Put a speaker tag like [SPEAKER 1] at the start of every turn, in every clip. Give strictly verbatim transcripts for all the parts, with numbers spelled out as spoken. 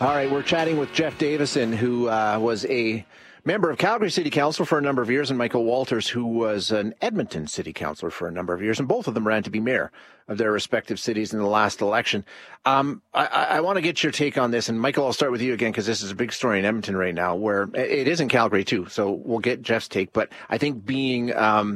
[SPEAKER 1] All right, we're chatting with Jeff Davison, who uh, was a member of Calgary City Council for a number of years, and Michael Walters, who was an Edmonton City Councillor for a number of years, and both of them ran to be mayor of their respective cities in the last election. Um, I, I want to get your take on this, and Michael, I'll start with you again, because this is a big story in Edmonton right now, where it is in Calgary too, so we'll get Jeff's take, but I think being um,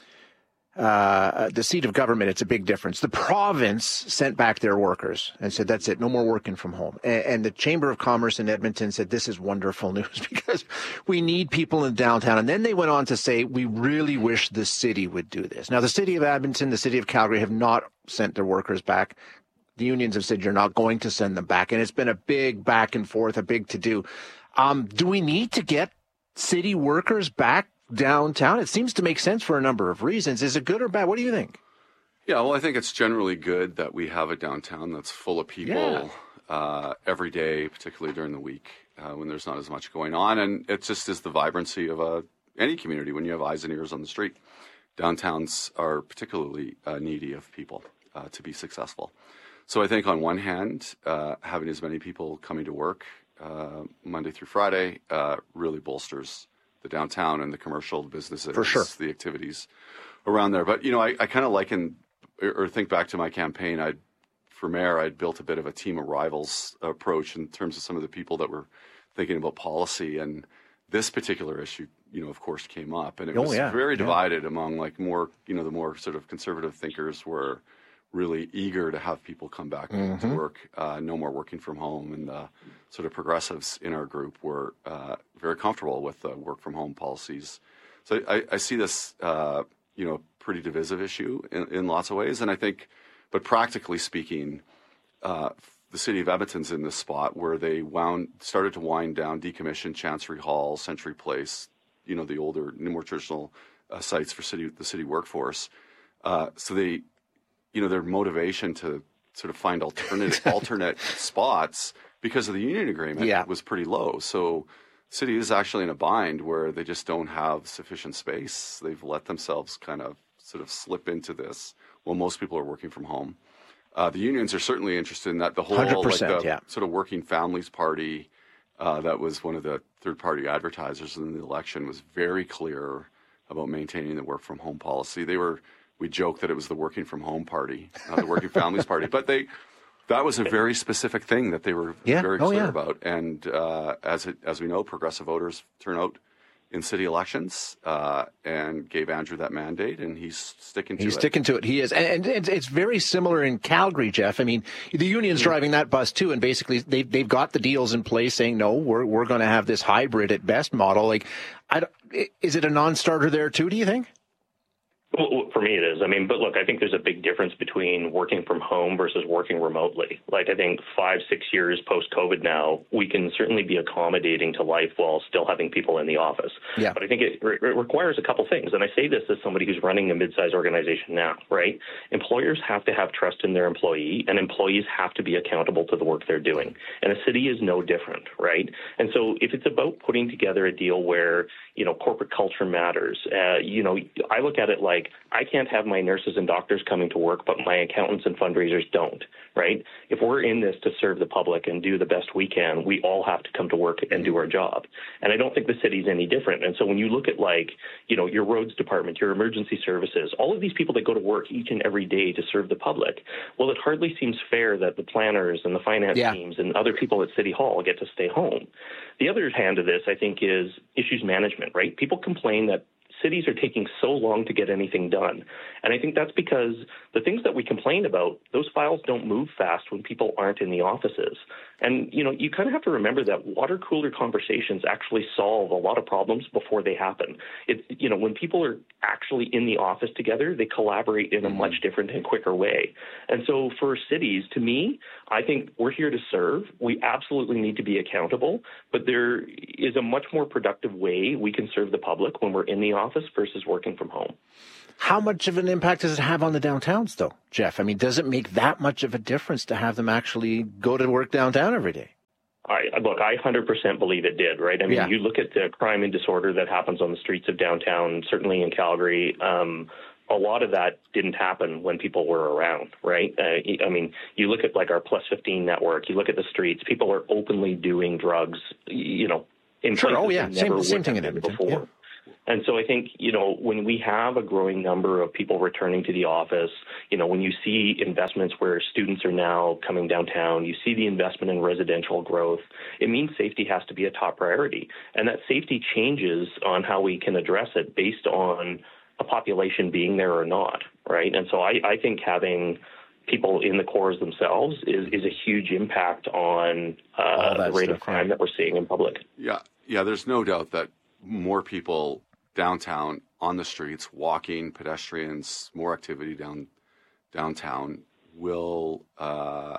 [SPEAKER 1] uh, the seat of government, it's a big difference. The province sent back their workers and said, that's it, no more working from home. And, and the Chamber of Commerce in Edmonton said, this is wonderful news because we need people in downtown. And then they went on to say, we really wish the city would do this. Now, the city of Edmonton, the city of Calgary have not sent their workers back. The unions have said, you're not going to send them back. And it's been a big back and forth, a big to-do. Um, do we need to get city workers back downtown? It seems to make sense for a number of reasons. Is it good or bad? What do you think?
[SPEAKER 2] Yeah, well, I think it's generally good that we have a downtown that's full of people yeah. uh, every day, particularly during the week uh, when there's not as much going on. And it just is the vibrancy of a, any community when you have eyes and ears on the street. Downtowns are particularly uh, needy of people uh, to be successful. So I think on one hand, uh, having as many people coming to work uh, Monday through Friday uh, really bolsters the downtown and the commercial businesses,
[SPEAKER 1] for sure,
[SPEAKER 2] the activities around there. But, you know, I, I kind of liken or think back to my campaign. I'd, for mayor, I'd built a bit of a team of rivals approach in terms of some of the people that were thinking about policy. And this particular issue, you know, of course, came up. And it
[SPEAKER 1] oh,
[SPEAKER 2] was
[SPEAKER 1] yeah.
[SPEAKER 2] very
[SPEAKER 1] yeah.
[SPEAKER 2] divided among like more, you know, the more sort of conservative thinkers were really eager to have people come back mm-hmm. to work, uh, no more working from home. And the sort of progressives in our group were uh, very comfortable with the work from home policies. So I, I see this, uh, you know, pretty divisive issue in, in lots of ways. And I think, but practically speaking, uh, the city of Edmonton's in this spot where they wound, started to wind down, decommission Chancery Hall, Century Place, you know, the older, more traditional uh, sites for city, the city workforce. Uh, so they, you know, their motivation to sort of find alternate alternate spots because of the union agreement
[SPEAKER 1] yeah.
[SPEAKER 2] was pretty low. So the city is actually in a bind where they just don't have sufficient space. They've let themselves kind of sort of slip into this while most people are working from home. Uh, the unions are certainly interested in that. The whole like the
[SPEAKER 1] yeah.
[SPEAKER 2] sort of Working Families Party uh, that was one of the third-party advertisers in the election was very clear about maintaining the work from home policy. They were We joke that it was the Working from Home Party, not the Working Families Party, but they that was a very specific thing that they were
[SPEAKER 1] yeah.
[SPEAKER 2] very
[SPEAKER 1] oh,
[SPEAKER 2] clear
[SPEAKER 1] yeah.
[SPEAKER 2] about. And uh, as it, as we know, progressive voters turn out in city elections uh, and gave Andrew that mandate, and he's sticking to
[SPEAKER 1] he's
[SPEAKER 2] it. He's
[SPEAKER 1] sticking to it. He is. And, and it's very similar in Calgary, Jeff. I mean, the union's mm-hmm. driving that bus too, and basically they've, they've got the deals in place saying, no, we're, we're going to have this hybrid at best model. Like, I don't, is it a non-starter there too, do you think?
[SPEAKER 3] Well, for me, it is. I mean, but look, I think there's a big difference between working from home versus working remotely. Like, I think five, six years post-COVID now, we can certainly be accommodating to life while still having people in the office.
[SPEAKER 1] Yeah.
[SPEAKER 3] But I think it, it requires a couple things. And I say this as somebody who's running a mid-sized organization now, right? Employers have to have trust in their employee, and employees have to be accountable to the work they're doing. And a city is no different, right? And so if it's about putting together a deal where, you know, corporate culture matters, uh, you know, I look at it like, I can't have my nurses and doctors coming to work, but my accountants and fundraisers don't, right? If we're in this to serve the public and do the best we can, we all have to come to work and do our job. And I don't think the city's any different. And so when you look at, like, you know, your roads department, your emergency services, all of these people that go to work each and every day to serve the public, well, it hardly seems fair that the planners and the finance yeah. teams and other people at City Hall get to stay home. The other hand of this, I think, is issues management, right? People complain that cities are taking so long to get anything done. And I think that's because the things that we complain about, those files don't move fast when people aren't in the offices. And, you know, you kind of have to remember that water cooler conversations actually solve a lot of problems before they happen. It, you know, when people are actually in the office together, they collaborate in a much different and quicker way. And so for cities, to me, I think we're here to serve. We absolutely need to be accountable, but there is a much more productive way we can serve the public when we're in the office versus working from home.
[SPEAKER 1] How much of an impact does it have on the downtowns, though, Jeff? I mean, does it make that much of a difference to have them actually go to work downtown every day?
[SPEAKER 3] I, look, I one hundred percent believe it did, right? I mean,
[SPEAKER 1] yeah.
[SPEAKER 3] you look at the crime and disorder that happens on the streets of downtown, certainly in Calgary. Um, a lot of that didn't happen when people were around, right? Uh, I mean, you look at like our Plus fifteen network, you look at the streets, people are openly doing drugs, you know, in
[SPEAKER 1] sure.
[SPEAKER 3] places
[SPEAKER 1] Oh, yeah.
[SPEAKER 3] they
[SPEAKER 1] Same,
[SPEAKER 3] never
[SPEAKER 1] same thing in Edmonton.
[SPEAKER 3] before.
[SPEAKER 1] Yeah.
[SPEAKER 3] And so I think, you know, when we have a growing number of people returning to the office, you know, when you see investments where students are now coming downtown, you see the investment in residential growth, it means safety has to be a top priority. And that safety changes on how we can address it based on a population being there or not, right? And so I, I think having people in the cores themselves is, is a huge impact on uh, the rate
[SPEAKER 1] stuff,
[SPEAKER 3] of crime
[SPEAKER 1] yeah.
[SPEAKER 3] that we're seeing in public.
[SPEAKER 2] Yeah, yeah. There's no doubt that more people downtown on the streets, walking, pedestrians, more activity down downtown will uh,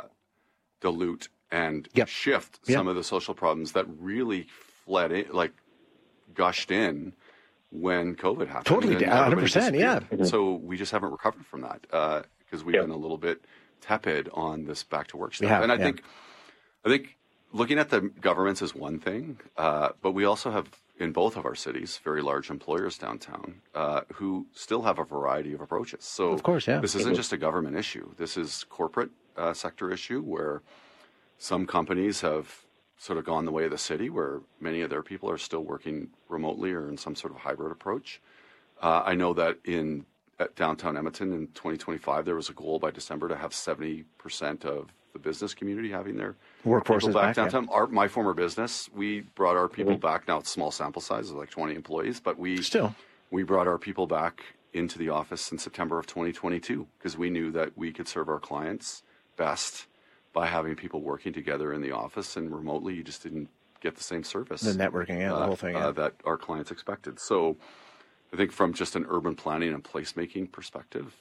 [SPEAKER 2] dilute and
[SPEAKER 1] yep.
[SPEAKER 2] shift
[SPEAKER 1] yep.
[SPEAKER 2] some of the social problems that really fled in, like gushed in when COVID happened.
[SPEAKER 1] Totally, one hundred percent, yeah.
[SPEAKER 2] So we just haven't recovered from that because uh, we've
[SPEAKER 3] yep.
[SPEAKER 2] been a little bit tepid on this back to work stuff.
[SPEAKER 1] Have,
[SPEAKER 2] and I
[SPEAKER 1] yeah.
[SPEAKER 2] think, I think looking at the governments is one thing, uh, but we also have in both of our cities very large employers downtown uh, who still have a variety of approaches. So
[SPEAKER 1] of course, yeah.
[SPEAKER 2] this isn't just a government issue. This is corporate uh, sector issue where some companies have sort of gone the way of the city, where many of their people are still working remotely or in some sort of hybrid approach. Uh, I know that in at downtown Edmonton in twenty twenty-five, there was a goal by December to have seventy percent of the business community having their
[SPEAKER 1] workforce
[SPEAKER 2] people back,
[SPEAKER 1] back
[SPEAKER 2] downtown.
[SPEAKER 1] Yeah.
[SPEAKER 2] Our, my former business, we brought our people mm-hmm. back. Now it's small sample size, like twenty employees, but we
[SPEAKER 1] still
[SPEAKER 2] we brought our people back into the office in September of twenty twenty-two because we knew that we could serve our clients best by having people working together in the office, and remotely you just didn't get the same service.
[SPEAKER 1] The networking, yeah,
[SPEAKER 2] uh,
[SPEAKER 1] the whole thing, yeah.
[SPEAKER 2] uh, that our clients expected. So I think from just an urban planning and placemaking perspective,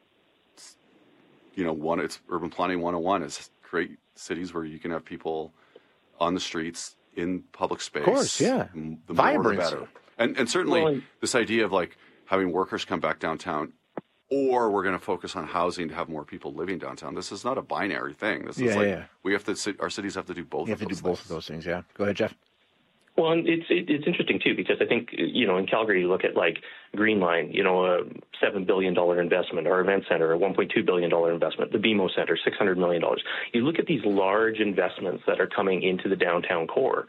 [SPEAKER 2] you know, one it's urban planning one oh one is create cities where you can have people on the streets in public space.
[SPEAKER 1] Of course, yeah.
[SPEAKER 2] The
[SPEAKER 1] Vibrancy.
[SPEAKER 2] more the better. And and certainly
[SPEAKER 3] well,
[SPEAKER 2] this idea of like having workers come back downtown, or we're going to focus on housing to have more people living downtown. This is not a binary thing. This is
[SPEAKER 1] yeah,
[SPEAKER 2] like
[SPEAKER 1] yeah.
[SPEAKER 2] we have to. Our cities have to do both.
[SPEAKER 1] You have
[SPEAKER 2] of
[SPEAKER 1] to
[SPEAKER 2] those
[SPEAKER 1] do both
[SPEAKER 2] things.
[SPEAKER 1] of those things. Yeah. Go ahead, Jeff.
[SPEAKER 3] Well, and it's it, it's interesting too because I think you know in Calgary you look at like Green Line, you know, a seven billion dollar investment, our event center, a one point two billion dollar investment, the B M O Center, six hundred million dollars. You look at these large investments that are coming into the downtown core.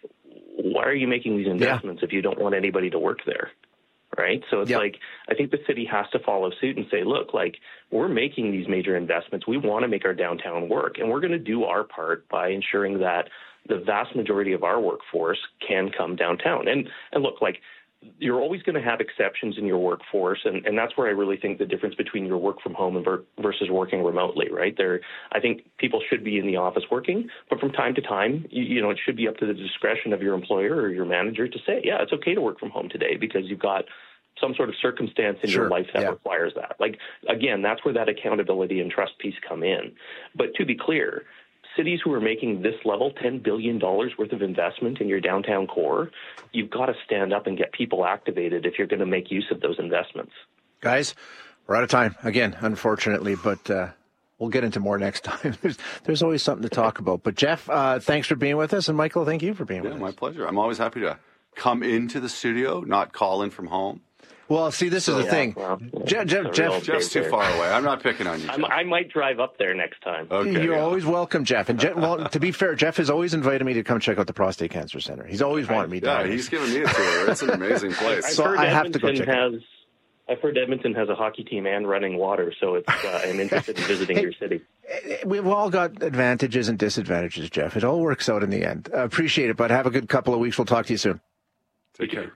[SPEAKER 3] Why are you making these investments yeah. if you don't want anybody to work there? Right. So it's
[SPEAKER 1] yep.
[SPEAKER 3] like, I think the city has to follow suit and say, look, like we're making these major investments. We want to make our downtown work, and we're going to do our part by ensuring that the vast majority of our workforce can come downtown. And, and look, like you're always going to have exceptions in your workforce. And, and that's where I really think the difference between your work from home and ver- versus working remotely, right? There, I think people should be in the office working, but from time to time, you, you know, it should be up to the discretion of your employer or your manager to say, yeah, it's okay to work from home today because you've got some sort of circumstance in
[SPEAKER 1] sure.
[SPEAKER 3] your life that
[SPEAKER 1] yeah.
[SPEAKER 3] requires that. Like, again, that's where that accountability and trust piece come in. But to be clear, cities who are making this level, ten billion dollars worth of investment in your downtown core, you've got to stand up and get people activated if you're going to make use of those investments.
[SPEAKER 1] Guys, we're out of time again, unfortunately, but uh, we'll get into more next time. There's, there's always something to talk about. But Jeff, uh, thanks for being with us. And Michael, thank you for being
[SPEAKER 2] yeah,
[SPEAKER 1] with us.
[SPEAKER 2] Yeah, my pleasure. I'm always happy to come into the studio, not call in from home.
[SPEAKER 1] Well, see, this so, is the yeah, thing. Well, Jeff, Jeff, Jeff
[SPEAKER 2] Jeff's too far away. I'm not picking on you, Jeff.
[SPEAKER 3] I might drive up there next time.
[SPEAKER 1] Okay, You're yeah. always welcome, Jeff. And Jeff, well, to be fair, Jeff has always invited me to come check out the Prostate Cancer Center. He's always wanted me to.
[SPEAKER 2] Yeah, he's given me a tour. It's an amazing place.
[SPEAKER 1] So I have to go check
[SPEAKER 3] has,
[SPEAKER 1] it.
[SPEAKER 3] I've heard Edmonton has a hockey team and running water, so it's, uh, I'm interested in visiting
[SPEAKER 1] hey,
[SPEAKER 3] your city.
[SPEAKER 1] We've all got advantages and disadvantages, Jeff. It all works out in the end. I appreciate it, but have a good couple of weeks. We'll talk to you soon.
[SPEAKER 2] Take care.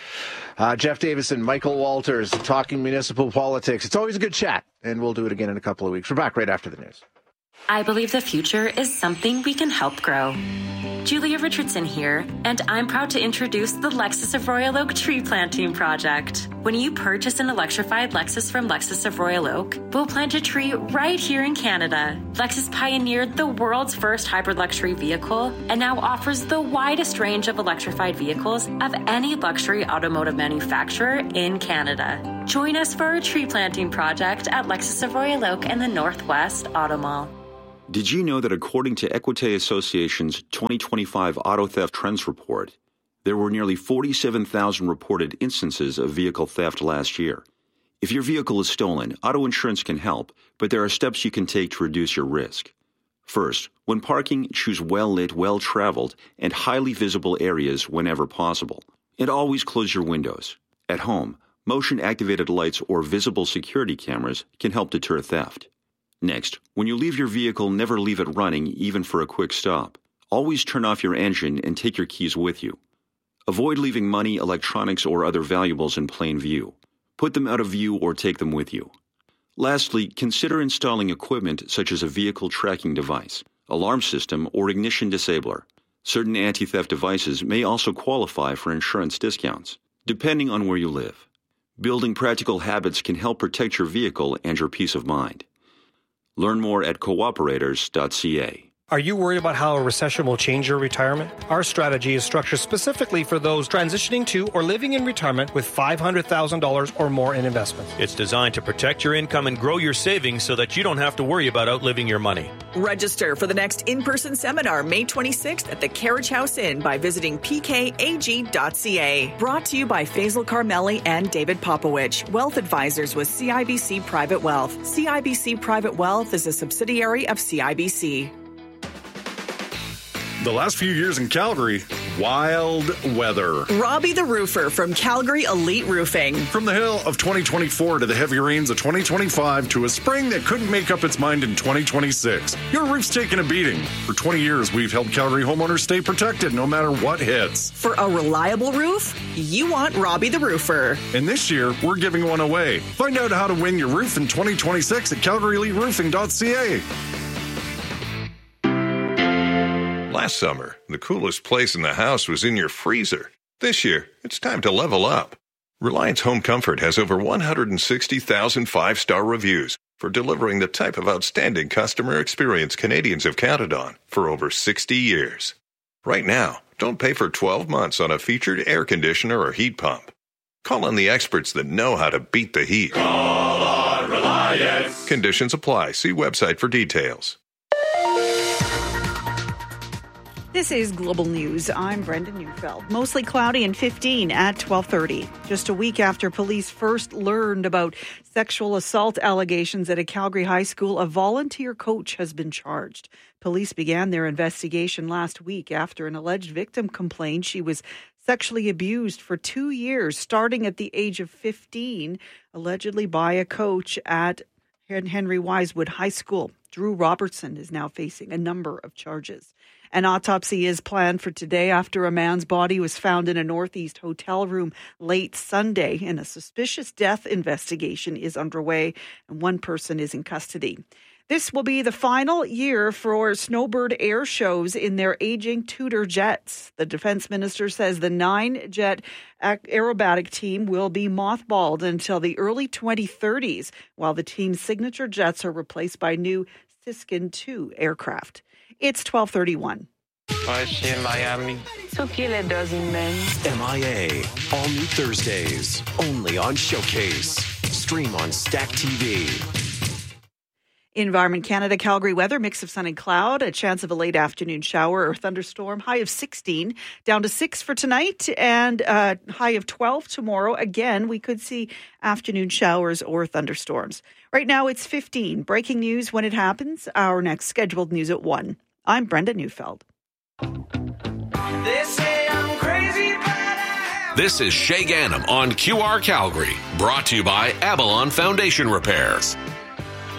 [SPEAKER 1] Uh, Jeff Davison, Michael Walters, talking municipal politics. It's always a good chat, and we'll do it again in a couple of weeks. We're back right after the news.
[SPEAKER 4] I believe the future is something we can help grow. Julia Richardson here, and I'm proud to introduce the Lexus of Royal Oak Tree Planting Project. When you purchase an electrified Lexus from Lexus of Royal Oak, we'll plant a tree right here in Canada. Lexus pioneered the world's first hybrid luxury vehicle and now offers the widest range of electrified vehicles of any luxury automotive manufacturer in Canada. Join us for our tree planting project at Lexus of Royal Oak and the Northwest Auto Mall.
[SPEAKER 5] Did you know that according to Equite Association's twenty twenty-five Auto Theft Trends Report, there were nearly forty-seven thousand reported instances of vehicle theft last year? If your vehicle is stolen, auto insurance can help, but there are steps you can take to reduce your risk. First, when parking, choose well-lit, well-traveled, and highly visible areas whenever possible. And always close your windows. At home, motion-activated lights or visible security cameras can help deter theft. Next, when you leave your vehicle, never leave it running, even for a quick stop. Always turn off your engine and take your keys with you. Avoid leaving money, electronics, or other valuables in plain view. Put them out of view or take them with you. Lastly, consider installing equipment such as a vehicle tracking device, alarm system, or ignition disabler. Certain anti-theft devices may also qualify for insurance discounts, depending on where you live. Building practical habits can help protect your vehicle and your peace of mind. Learn more at cooperators dot c a.
[SPEAKER 6] Are you worried about how a recession will change your retirement? Our strategy is structured specifically for those transitioning to or living in retirement with five hundred thousand dollars or more in investments.
[SPEAKER 7] It's designed to protect your income and grow your savings so that you don't have to worry about outliving your money.
[SPEAKER 8] Register for the next in-person seminar May twenty-sixth at the Carriage House Inn by visiting p k a g dot c a. Brought to you by Faisal Carmeli and David Popowich, Wealth Advisors with C I B C Private Wealth. C I B C Private Wealth is a subsidiary of C I B C.
[SPEAKER 9] The last few years in Calgary, wild weather.
[SPEAKER 8] Robbie the Roofer from Calgary Elite Roofing.
[SPEAKER 9] From the hail of twenty twenty-four to the heavy rains of twenty twenty-five to a spring that couldn't make up its mind in twenty twenty-six, your roof's taken a beating. For twenty years, we've helped Calgary homeowners stay protected no matter what hits.
[SPEAKER 8] For a reliable roof, you want Robbie the Roofer.
[SPEAKER 9] And this year, we're giving one away. Find out how to win your roof in twenty twenty-six at calgary elite roofing dot c a.
[SPEAKER 10] Last summer, the coolest place in the house was in your freezer. This year, it's time to level up. Reliance Home Comfort has over one hundred sixty thousand five-star reviews for delivering the type of outstanding customer experience Canadians have counted on for over sixty years. Right now, don't pay for twelve months on a featured air conditioner or heat pump. Call on the experts that know how to beat the heat.
[SPEAKER 11] Call on Reliance.
[SPEAKER 10] Conditions apply. See website for details.
[SPEAKER 12] This is Global News. I'm Brenda Neufeld. Mostly cloudy and fifteen at twelve thirty. Just a week after police first learned about sexual assault allegations at a Calgary high school, a volunteer coach has been charged. Police began their investigation last week after an alleged victim complained she was sexually abused for two years, starting at the age of fifteen, allegedly by a coach at Henry Wisewood High School. Drew Robertson is now facing a number of charges. An autopsy is planned for today after a man's body was found in a Northeast hotel room late Sunday, and a suspicious death investigation is underway, and one person is in custody. This will be the final year for Snowbird Air Shows in their aging Tudor jets. The defense minister says the nine-jet aerobatic team will be mothballed until the early twenty thirties, while the team's signature jets are replaced by new Siskin two aircraft. It's twelve thirty-one.
[SPEAKER 13] Ouais, je suis in Miami.
[SPEAKER 14] So qu'il est doesn't mean.
[SPEAKER 15] M I A, all new Thursdays, only on Showcase. Stream on Stack T V.
[SPEAKER 12] Environment Canada, Calgary weather, mix of sun and cloud, a chance of a late afternoon shower or thunderstorm, high of sixteen, down to six for tonight, and uh, high of twelve tomorrow. Again, we could see afternoon showers or thunderstorms. Right now, it's fifteen. Breaking news when it happens. Our next scheduled news at one. I'm Brenda Neufeld.
[SPEAKER 11] They say I'm crazy, but I am.
[SPEAKER 16] This is Shay Ganem on Q R Calgary, brought to you by Avalon Foundation Repairs.